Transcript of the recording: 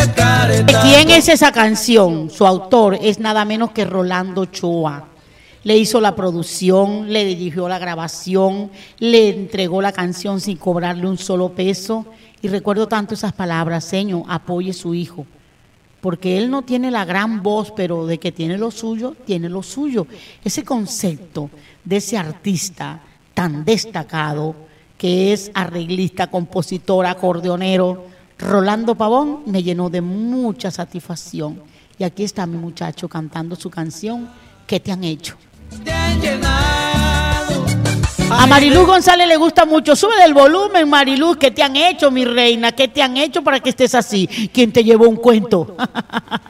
¿Quién es esa canción? Su autor es nada menos que Rolando Ochoa. Le hizo la producción, le dirigió la grabación, le entregó la canción sin cobrarle un solo peso. Y recuerdo tanto esas palabras: Señor, apoye a su hijo. Porque él no tiene la gran voz, pero de que tiene lo suyo, tiene lo suyo. Ese concepto de ese artista tan destacado, que es arreglista, compositor, acordeonero, Rolando Pavón, me llenó de mucha satisfacción. Y aquí está mi muchacho cantando su canción, ¿Qué te han hecho? Te han llenado. A Mariluz González le gusta mucho. Sube el volumen, Mariluz. ¿Qué te han hecho, mi reina? ¿Qué te han hecho para que estés así? ¿Quién te llevó un cuento?